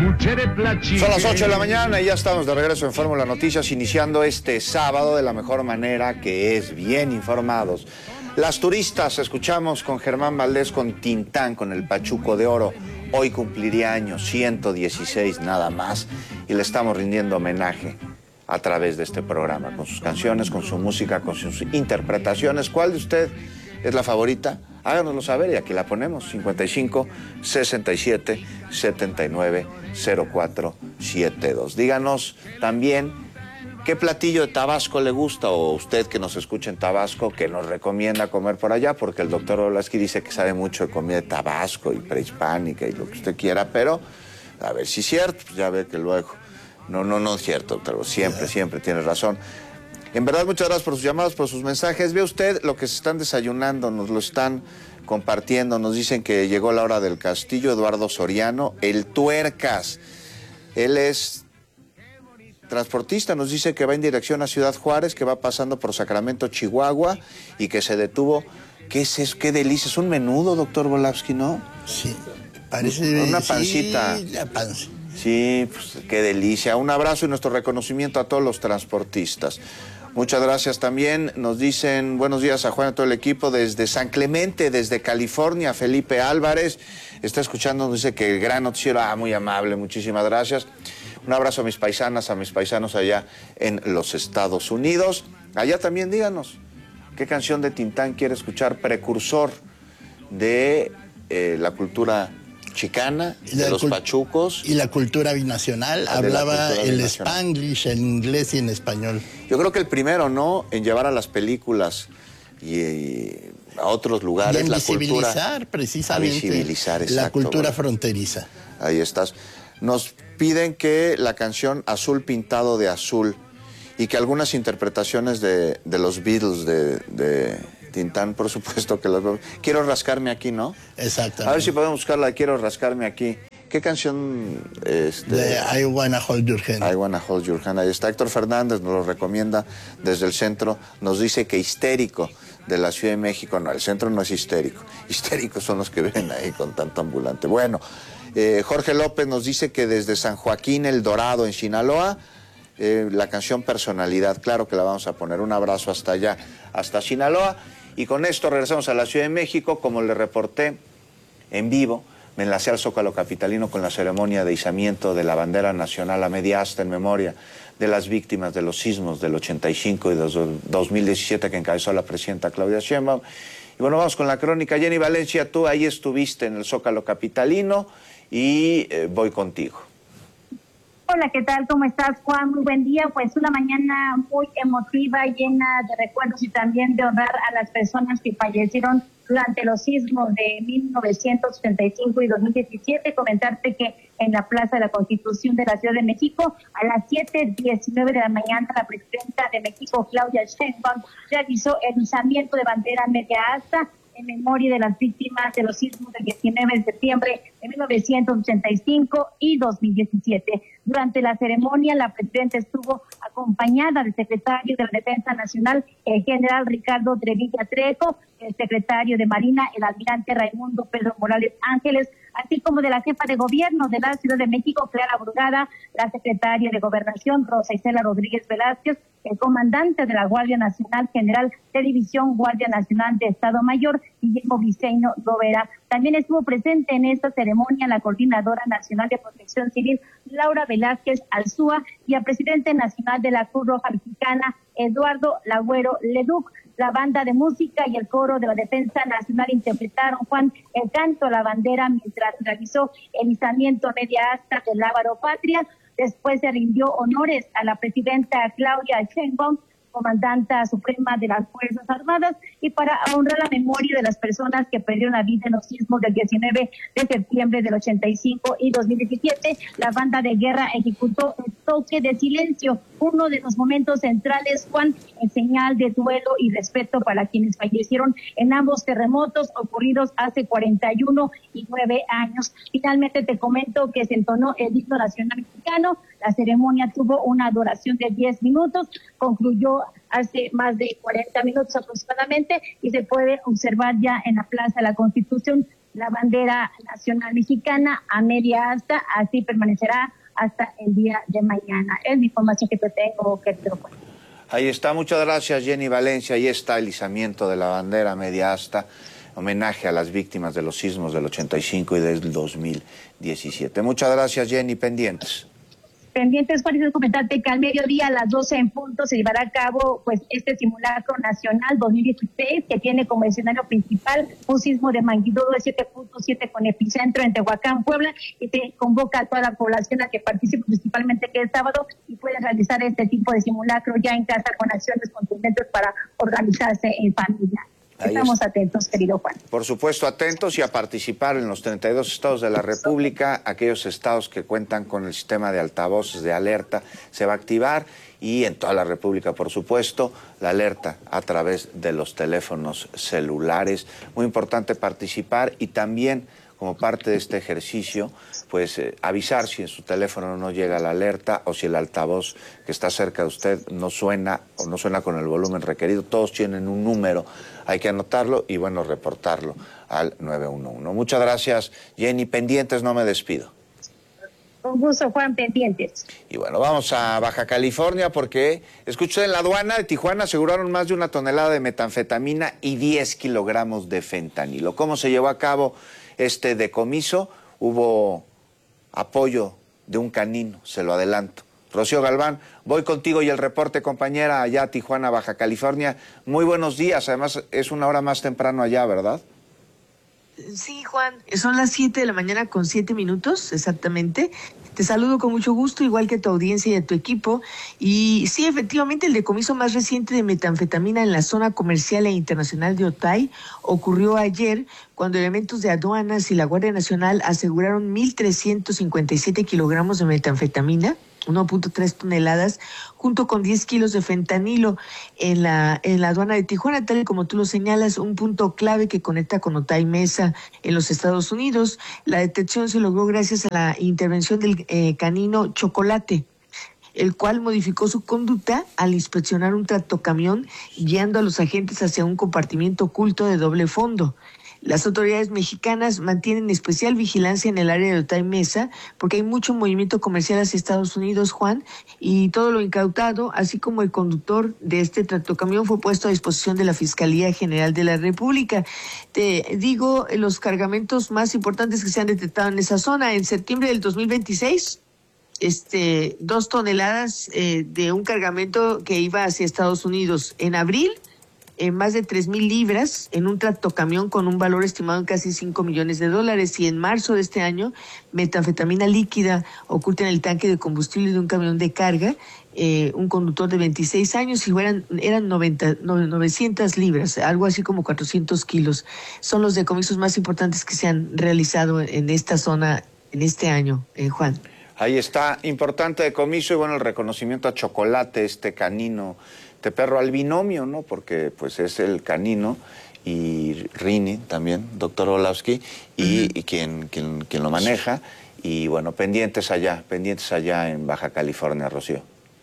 Son las 8 de la mañana y ya estamos de regreso en Fórmula Noticias, iniciando este sábado de la mejor manera, que es bien informados. Las turistas, escuchamos con Germán Valdés, con Tintán, con el Pachuco de Oro. Hoy cumpliría años 116 nada más y le estamos rindiendo homenaje a través de este programa, con sus canciones, con su música, con sus interpretaciones. ¿Cuál de usted es la favorita? Háganoslo saber y aquí la ponemos. 55 67 79 04 72. Díganos también qué platillo de Tabasco le gusta, o usted que nos escucha en Tabasco, que nos recomienda comer por allá, porque el doctor Olaski dice que sabe mucho de comida de Tabasco y prehispánica y lo que usted quiera, pero a ver si es cierto, pues ya ve que luego. No es cierto, doctor, siempre tiene razón. En verdad, muchas gracias por sus llamadas, por sus mensajes. Ve usted lo que se están desayunando, nos lo están compartiendo. Nos dicen que llegó la hora del Castillo. Eduardo Soriano, el Tuercas. Él es transportista, nos dice que va en dirección a Ciudad Juárez, que va pasando por Sacramento, Chihuahua, y que se detuvo. ¿Qué es eso? Qué delicia. Es un menudo, doctor Volavsky, ¿no? Sí, parece... Una pancita. Sí, la panza. Sí, pues qué delicia. Un abrazo y nuestro reconocimiento a todos los transportistas. Muchas gracias también. Nos dicen buenos días a Juan y a todo el equipo desde San Clemente, desde California. Felipe Álvarez está escuchando, nos dice que el gran noticiero, muy amable, muchísimas gracias. Un abrazo a mis paisanas, a mis paisanos allá en los Estados Unidos. Allá también díganos, ¿qué canción de Tintán quiere escuchar? Precursor de la cultura chicana, de los pachucos. Y la cultura binacional, hablaba el Spanglish en inglés y en español. Yo creo que el primero, ¿no?, en llevar a las películas y a otros lugares y en la visibilizar, cultura. Precisamente, a visibilizar, exacto, la cultura fronteriza. Ahí estás. Nos piden que la canción Azul Pintado de Azul y que algunas interpretaciones de los Beatles, de Tintán, por supuesto que las vemos. Quiero rascarme aquí, ¿no? Exactamente. A ver si podemos buscar la de Quiero rascarme aquí. ¿Qué canción? De I Wanna Hold Your Hand. I Wanna Hold Your Hand. Ahí está Héctor Fernández, nos lo recomienda desde el centro. Nos dice que Histérico de la Ciudad de México. No, el centro no es histérico. Histéricos son los que ven ahí con tanto ambulante. Bueno, Jorge López nos dice que desde San Joaquín, El Dorado, en Sinaloa, la canción Personalidad. Claro que la vamos a poner. Un abrazo hasta allá, hasta Sinaloa. Y con esto regresamos a la Ciudad de México. Como le reporté en vivo, me enlacé al Zócalo capitalino con la ceremonia de izamiento de la bandera nacional a media asta en memoria de las víctimas de los sismos del 85 y del 2017 que encabezó la presidenta Claudia Sheinbaum. Y bueno, vamos con la crónica. Jenny Valencia, tú ahí estuviste en el Zócalo capitalino y voy contigo. Hola, ¿qué tal? ¿Cómo estás, Juan? Muy buen día. Pues una mañana muy emotiva, llena de recuerdos y también de honrar a las personas que fallecieron durante los sismos de 1985 y 2017. Comentarte que en la Plaza de la Constitución de la Ciudad de México, a las 7:19 de la mañana, la presidenta de México, Claudia Sheinbaum, realizó el izamiento de bandera media asta en memoria de las víctimas de los sismos del 19 de septiembre de 1985 y 2017. Durante la ceremonia, la presidenta estuvo acompañada del secretario de la Defensa Nacional, el general Ricardo Trevilla Trejo, el secretario de Marina, el almirante Raimundo Pedro Morales Ángeles, así como de la jefa de gobierno de la Ciudad de México, Clara Brugada, la secretaria de Gobernación, Rosa Isela Rodríguez Velázquez, el comandante de la Guardia Nacional, general de División Guardia Nacional de Estado Mayor, Guillermo Briceño Lovera. También estuvo presente en esta ceremonia la Coordinadora Nacional de Protección Civil, Laura Velázquez Alzúa, y el presidente nacional de la Cruz Roja Mexicana, Eduardo Lagüero Leduc. La banda de música y el coro de la Defensa Nacional interpretaron, Juan, el canto a la bandera mientras realizó el izamiento media asta del Lábaro Patria. Después se rindió honores a la presidenta Claudia Sheinbaum, comandanta suprema de las Fuerzas Armadas, y para honrar la memoria de las personas que perdieron la vida en los sismos del 19 de septiembre del 85 y 2017, la banda de guerra ejecutó el toque de silencio, uno de los momentos centrales, Juan, en señal de duelo y respeto para quienes fallecieron en ambos terremotos ocurridos hace 41 y 9 años. Finalmente te comento que se entonó el himno nacional mexicano. La ceremonia tuvo una duración de 10 minutos, concluyó hace más de 40 minutos aproximadamente y se puede observar ya en la Plaza de la Constitución la bandera nacional mexicana a media asta, así permanecerá hasta el día de mañana. Es la información que te tengo, que te doy. Ahí está, muchas gracias Jenny Valencia. Ahí está el izamiento de la bandera media asta, homenaje a las víctimas de los sismos del 85 y del 2017. Muchas gracias Jenny, pendientes. Pendientes, Juan, y comentarte que al mediodía a las 12 en punto se llevará a cabo pues este simulacro nacional 2016 que tiene como escenario principal un sismo de magnitud de 7.7 con epicentro en Tehuacán, Puebla, y se convoca a toda la población a que participe, principalmente que es sábado, y puede realizar este tipo de simulacro ya en casa con acciones contundentes para organizarse en familia. Estamos atentos, querido Juan. Por supuesto, atentos y a participar en los 32 estados de la República. Aquellos estados que cuentan con el sistema de altavoces de alerta se va a activar, y en toda la República, por supuesto, la alerta a través de los teléfonos celulares. Muy importante participar, y también como parte de este ejercicio, pues avisar si en su teléfono no llega la alerta, o si el altavoz que está cerca de usted no suena o no suena con el volumen requerido. Todos tienen un número, hay que anotarlo y bueno, reportarlo al 911. Muchas gracias Jenny, pendientes, no me despido. Un gusto, Juan, pendientes. Y bueno, vamos a Baja California, porque escuché en la aduana de Tijuana aseguraron más de 1 tonelada de metanfetamina y 10 kilogramos de fentanilo. ¿Cómo se llevó a cabo este decomiso? Hubo apoyo de un canino, se lo adelanto. Rocío Galván, voy contigo y el reporte, compañera, allá a Tijuana, Baja California. Muy buenos días, además es una hora más temprano allá, ¿verdad? Sí, Juan, son las 7 de la mañana con 7 minutos, exactamente. Te saludo con mucho gusto, igual que a tu audiencia y a tu equipo. Y sí, efectivamente, el decomiso más reciente de metanfetamina en la zona comercial e internacional de Otay ocurrió ayer, cuando elementos de aduanas y la Guardia Nacional aseguraron 1.357 kilogramos de metanfetamina, 1.3 toneladas, junto con 10 kilos de fentanilo en la aduana de Tijuana, tal y como tú lo señalas, un punto clave que conecta con Otay Mesa en los Estados Unidos. La detección se logró gracias a la intervención del canino Chocolate, el cual modificó su conducta al inspeccionar un tractocamión, guiando a los agentes hacia un compartimiento oculto de doble fondo. Las autoridades mexicanas mantienen especial vigilancia en el área de Otay Mesa porque hay mucho movimiento comercial hacia Estados Unidos, Juan, y todo lo incautado, así como el conductor de este tractocamión, fue puesto a disposición de la Fiscalía General de la República. Te digo, los cargamentos más importantes que se han detectado en esa zona: en septiembre del 2026, 2 toneladas de un cargamento que iba hacia Estados Unidos. En abril, más de 3,000 libras en un tractocamión con un valor estimado en casi $5 millones. Y en marzo de este año, metanfetamina líquida oculta en el tanque de combustible de un camión de carga, un conductor de 26 años, y eran 900 libras, algo así como 400 kilos. Son los decomisos más importantes que se han realizado en esta zona en este año, Juan. Ahí está, importante decomiso, y bueno, el reconocimiento a Chocolate, este canino, este perro al binomio, ¿no? Porque pues es el canino y Rini también, doctor Olavsky, y quien lo maneja. Y bueno, pendientes allá en Baja California, Rocío.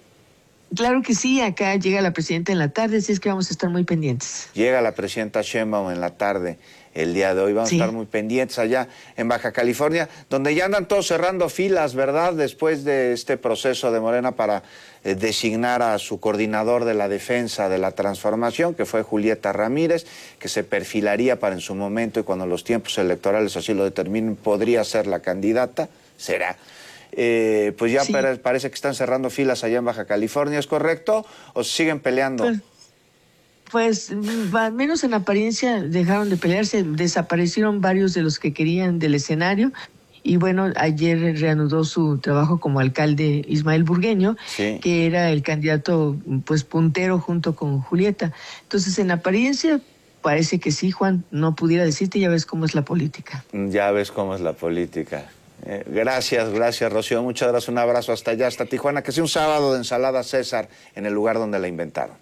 Claro que sí, acá llega la presidenta en la tarde, así es que vamos a estar muy pendientes. Llega la presidenta Sheinbaum en la tarde el día de hoy, vamos a estar muy pendientes allá en Baja California, donde ya andan todos cerrando filas, ¿verdad? Después de este proceso de Morena para designar a su coordinador de la defensa de la transformación, que fue Julieta Ramírez, que se perfilaría para en su momento, y cuando los tiempos electorales así lo determinen, podría ser la candidata, será. Pues ya sí. Parece que están cerrando filas allá en Baja California, ¿es correcto? ¿O se siguen peleando? Pues al menos en apariencia dejaron de pelearse, desaparecieron varios de los que querían del escenario. Y bueno, ayer reanudó su trabajo como alcalde Ismael Burgueño, sí, que era el candidato pues puntero junto con Julieta. Entonces, en apariencia parece que sí, Juan, no pudiera decirte, ya ves cómo es la política. Ya ves cómo es la política. Gracias, Rocío, muchas gracias, un abrazo hasta allá, hasta Tijuana, que sea un sábado de ensalada César en el lugar donde la inventaron.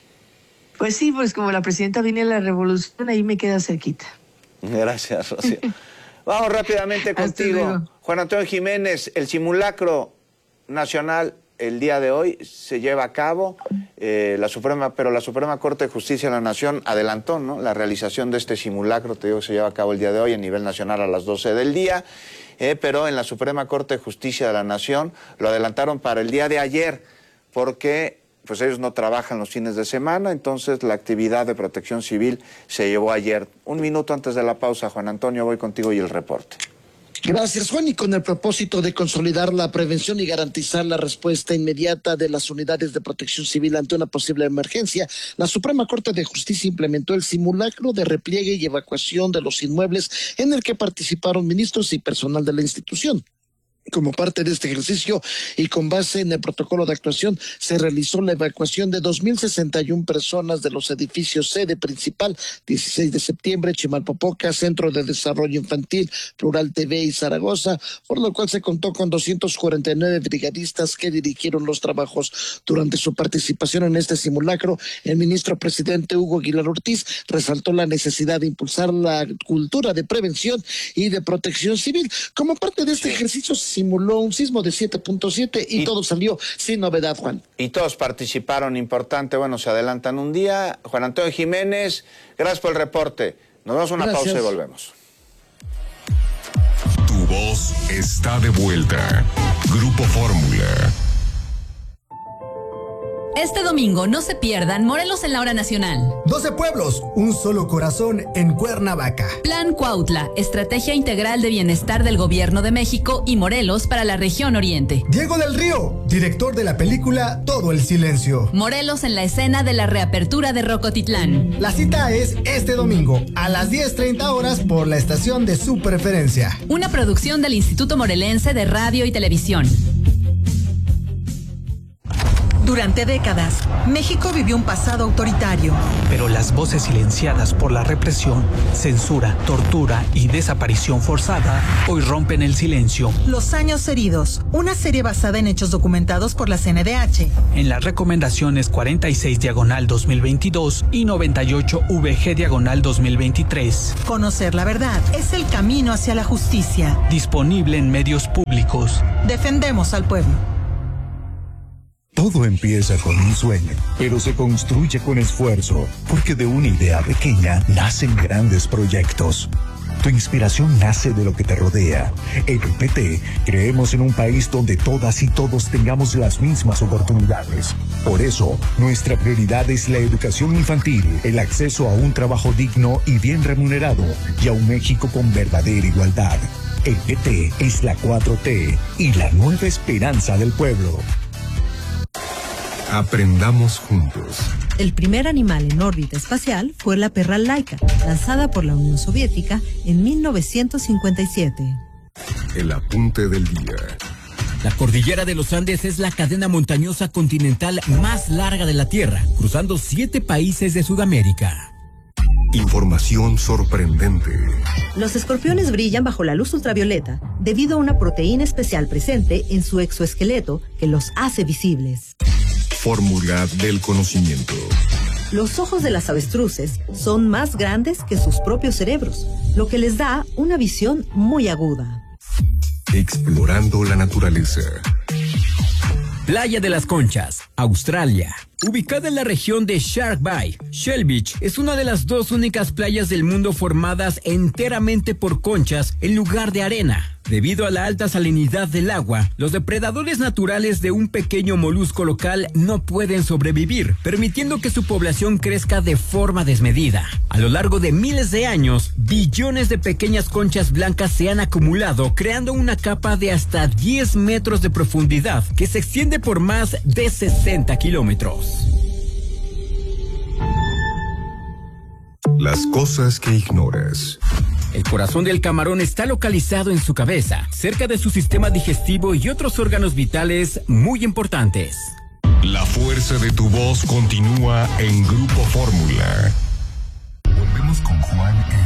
Pues sí, pues como la presidenta viene a la revolución, ahí me queda cerquita. Gracias, Rocío. Vamos rápidamente contigo. Juan Antonio Jiménez, el simulacro nacional el día de hoy se lleva a cabo. la Suprema Corte de Justicia de la Nación adelantó, ¿no?, la realización de este simulacro. Te digo que se lleva a cabo el día de hoy a nivel nacional a las 12 del día, pero en la Suprema Corte de Justicia de la Nación lo adelantaron para el día de ayer, porque pues ellos no trabajan los fines de semana, entonces la actividad de protección civil se llevó ayer. Un minuto antes de la pausa, Juan Antonio, voy contigo y el reporte. Gracias, Juan. Y con el propósito de consolidar la prevención y garantizar la respuesta inmediata de las unidades de protección civil ante una posible emergencia, la Suprema Corte de Justicia implementó el simulacro de repliegue y evacuación de los inmuebles en el que participaron ministros y personal de la institución. Como parte de este ejercicio y con base en el protocolo de actuación, se realizó la evacuación de 2,061 personas de los edificios sede principal, 16 de septiembre, Chimalpopoca, Centro de Desarrollo Infantil, Rural TV y Zaragoza, por lo cual se contó con 249 brigadistas que dirigieron los trabajos. Durante su participación en este simulacro, el ministro presidente Hugo Aguilar Ortiz resaltó la necesidad de impulsar la cultura de prevención y de protección civil. Como parte de este ejercicio, simuló un sismo de 7.7 y todo salió sin novedad, Juan. Y todos participaron, importante. Bueno, se adelantan un día. Juan Antonio Jiménez, gracias por el reporte. Nos vamos a una pausa y volvemos. Tu voz está de vuelta. Grupo Fórmula. Este domingo no se pierdan Morelos en la Hora Nacional. 12 pueblos, un solo corazón en Cuernavaca. Plan Cuautla, estrategia integral de bienestar del Gobierno de México y Morelos para la región oriente. Diego del Río, director de la película Todo el Silencio. Morelos en la escena de la reapertura de Rocotitlán. La cita es este domingo a las 10:30 horas por la estación de su preferencia. Una producción del Instituto Morelense de Radio y Televisión. Durante décadas, México vivió un pasado autoritario. Pero las voces silenciadas por la represión, censura, tortura y desaparición forzada hoy rompen el silencio. Los años heridos, una serie basada en hechos documentados por la CNDH. En las recomendaciones 46/2022 y 98/VG/2023. Conocer la verdad es el camino hacia la justicia. Disponible en medios públicos. Defendemos al pueblo. Todo empieza con un sueño, pero se construye con esfuerzo, porque de una idea pequeña nacen grandes proyectos. Tu inspiración nace de lo que te rodea. En el PT creemos en un país donde todas y todos tengamos las mismas oportunidades. Por eso, nuestra prioridad es la educación infantil, el acceso a un trabajo digno y bien remunerado, y a un México con verdadera igualdad. El PT es la 4T y la nueva esperanza del pueblo. Aprendamos juntos. El primer animal en órbita espacial fue la perra Laika, lanzada por la Unión Soviética en 1957. El apunte del día. La cordillera de los Andes es la cadena montañosa continental más larga de la Tierra, cruzando 7 países de Sudamérica. Información sorprendente. Los escorpiones brillan bajo la luz ultravioleta debido a una proteína especial presente en su exoesqueleto que los hace visibles. Fórmula del conocimiento. Los ojos de las avestruces son más grandes que sus propios cerebros, lo que les da una visión muy aguda. Explorando la naturaleza. Playa de las Conchas, Australia. Ubicada en la región de Shark Bay, Shell Beach es una de las 2 únicas playas del mundo formadas enteramente por conchas en lugar de arena. Debido a la alta salinidad del agua, los depredadores naturales de un pequeño molusco local no pueden sobrevivir, permitiendo que su población crezca de forma desmedida. A lo largo de miles de años, billones de pequeñas conchas blancas se han acumulado, creando una capa de hasta 10 metros de profundidad que se extiende por más de 60 kilómetros. Las cosas que ignoras. El corazón del camarón está localizado en su cabeza, cerca de su sistema digestivo y otros órganos vitales muy importantes. La fuerza de tu voz continúa en Grupo Fórmula. Volvemos con Juan